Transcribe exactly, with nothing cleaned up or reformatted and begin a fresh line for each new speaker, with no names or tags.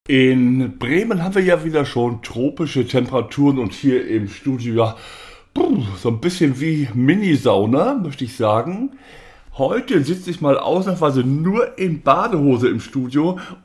In Bremen haben wir ja wieder schon tropische Temperaturen und hier im Studio ja puh, so ein bisschen wie Mini-Sauna, möchte ich sagen. Heute sitze ich mal ausnahmsweise nur in Badehose im Studio